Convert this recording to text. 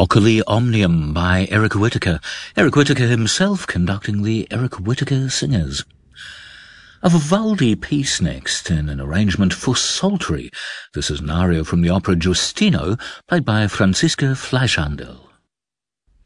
Oculi Omnium by Eric Whitacre. Eric Whitacre himself conducting the Eric Whitacre Singers. A Vivaldi piece next, in an arrangement for psaltery. This is an aria from the opera Giustino, played by Franziska Fleischhandel.